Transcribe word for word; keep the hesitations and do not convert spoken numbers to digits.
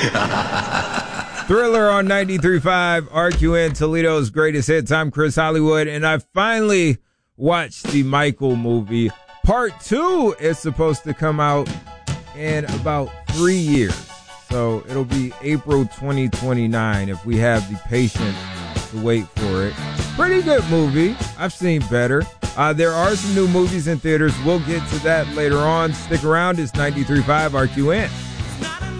Thriller on ninety-three point five, R Q N, Toledo's greatest hits. I'm Chris Hollywood, and I finally watched the Michael movie. Part two is supposed to come out in about three years. So it'll be April twenty twenty-nine if we have the patience to wait for it. Pretty good movie. I've seen better. Uh, there are some new movies in theaters. We'll get to that later on. Stick around. It's ninety-three point five R Q N.